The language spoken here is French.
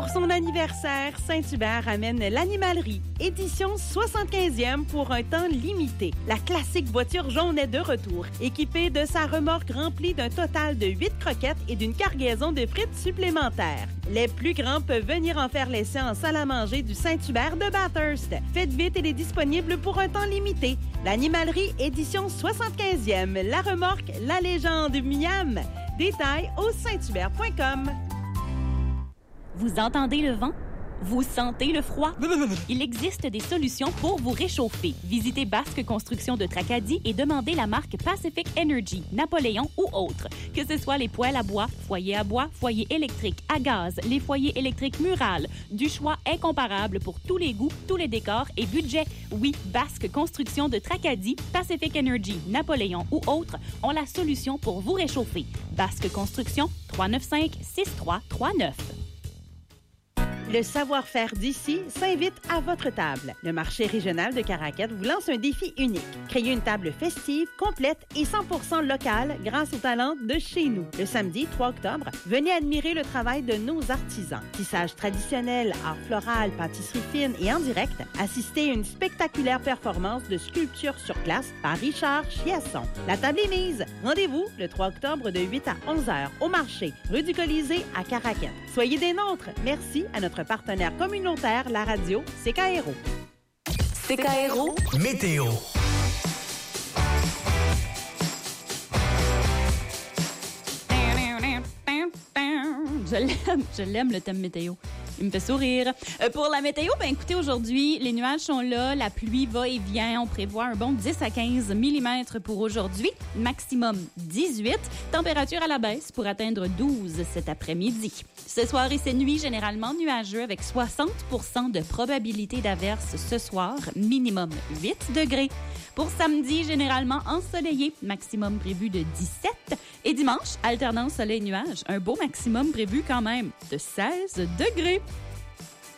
Pour son anniversaire, Saint-Hubert amène l'Animalerie, édition 75e pour un temps limité. La classique voiture jaune est de retour, équipée de sa remorque remplie d'un total de 8 croquettes et d'une cargaison de frites supplémentaires. Les plus grands peuvent venir en faire l'essai en salle à manger du Saint-Hubert de Bathurst. Faites vite, elle est disponible pour un temps limité. L'Animalerie, édition 75e. La remorque, la légende Miam. Détails au sainthubert.com. Vous entendez le vent? Vous sentez le froid? Il existe des solutions pour vous réchauffer. Visitez Basque Construction de Tracadie et demandez la marque Pacific Energy, Napoléon ou autre. Que ce soit les poêles à bois, foyers électriques à gaz, les foyers électriques murales, du choix incomparable pour tous les goûts, tous les décors et budgets. Oui, Basque Construction de Tracadie, Pacific Energy, Napoléon ou autre ont la solution pour vous réchauffer. Basque Construction, 395-6339. Le savoir-faire d'ici s'invite à votre table. Le marché régional de Caraquette vous lance un défi unique. Créer une table festive, complète et 100% locale grâce au talent de chez nous. Le samedi 3 octobre, venez admirer le travail de nos artisans. Tissage traditionnel, art floral, pâtisserie fine et en direct, assistez à une spectaculaire performance de sculpture sur glace par Richard Chiasson. La table est mise. Rendez-vous le 3 octobre de 8 à 11 heures au marché, rue du Colisée à Caraquette. Soyez des nôtres. Merci à notre partenaire communautaire, la radio CKRO. CKRO Météo. Je l'aime le thème météo. Il me fait sourire. Pour la météo, écoutez, aujourd'hui, les nuages sont là, la pluie va et vient. On prévoit un bon 10 à 15 mm pour aujourd'hui, maximum 18. Température à la baisse pour atteindre 12 cet après-midi. Ce soir et cette nuit, généralement nuageux avec 60% de probabilité d'averse ce soir, minimum 8 degrés. Pour samedi, généralement ensoleillé, maximum prévu de 17. Et dimanche, alternance soleil-nuage, un beau maximum prévu quand même de 16 degrés.